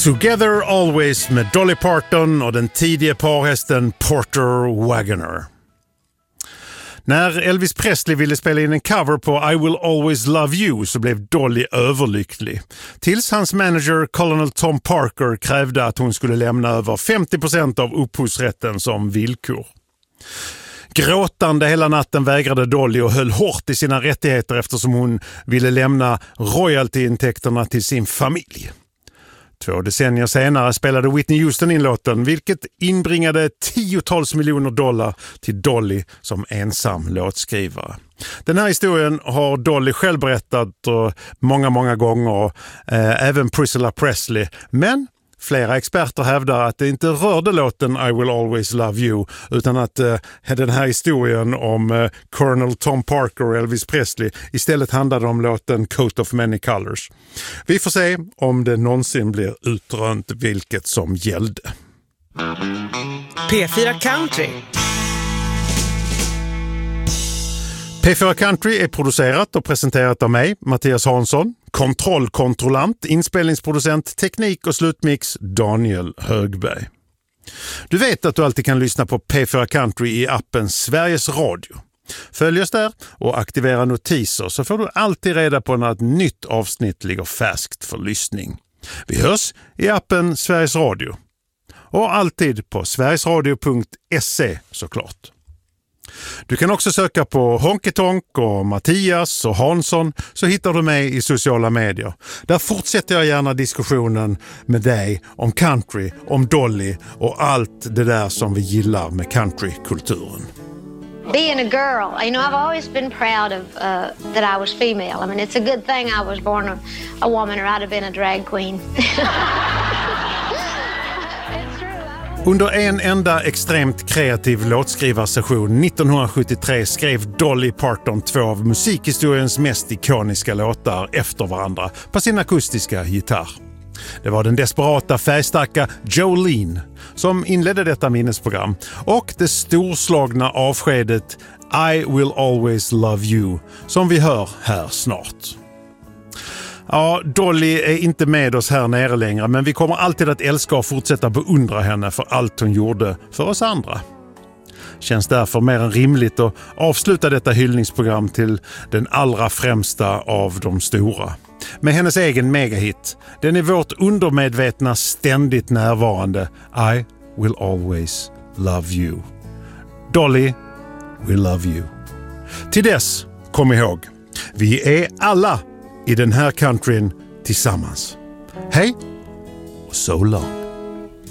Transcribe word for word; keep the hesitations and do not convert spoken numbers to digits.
Together Always med Dolly Parton och den tidiga parhästen Porter Wagoner. När Elvis Presley ville spela in en cover på I Will Always Love You så blev Dolly överlycklig. Tills hans manager Colonel Tom Parker krävde att hon skulle lämna över femtio procent av upphovsrätten som villkor. Gråtande hela natten vägrade Dolly och höll hårt i sina rättigheter eftersom hon ville lämna royaltyintäkterna till sin familj. Två decennier senare spelade Whitney Houston in låten, vilket inbringade tiotals miljoner dollar till Dolly som ensam låtskrivare. Den här historien har Dolly själv berättat och många, många gånger, eh, även Priscilla Presley. Men flera experter hävdar att det inte rörde låten I Will Always Love You utan att eh, den här historien om eh, Colonel Tom Parker och Elvis Presley istället handlade om låten Coat of Many Colors. Vi får se om det någonsin blir utrönt vilket som gällde. P fyra Country. P fyra Country är producerat och presenterat av mig, Mattias Hansson. Kontrollkontrollant, inspelningsproducent, teknik och slutmix Daniel Högberg. Du vet att du alltid kan lyssna på P fyra Country i appen Sveriges Radio. Följ oss där och aktivera notiser så får du alltid reda på när ett nytt avsnitt ligger färskt för lyssning. Vi hörs i appen Sveriges Radio. Och alltid på sverigesradio punkt se såklart. Du kan också söka på Honky Tonk och Mattias och Hansson så hittar du mig i sociala medier. Där fortsätter jag gärna diskussionen med dig om country, om Dolly och allt det där som vi gillar med countrykulturen. Being a girl, you know, I've always been proud of uh, that I was female. I mean, it's a good thing I was born a, a woman or I'd have been a drag queen. Under en enda extremt kreativ låtskrivarsession nittonhundrasjuttiotre skrev Dolly Parton två av musikhistoriens mest ikoniska låtar efter varandra på sin akustiska gitarr. Det var den desperata färgstarka Jolene som inledde detta minnesprogram och det storslagna avskedet I Will Always Love You som vi hör här snart. Ja, Dolly är inte med oss här nere längre men vi kommer alltid att älska och fortsätta beundra henne för allt hon gjorde för oss andra. Känns därför mer än rimligt att avsluta detta hyllningsprogram till den allra främsta av de stora. Med hennes egen megahit, den är vårt undermedvetna ständigt närvarande I Will Always Love You. Dolly, we love you. Till dess, kom ihåg, vi är alla i den här countryn tillsammans. Hej och so long.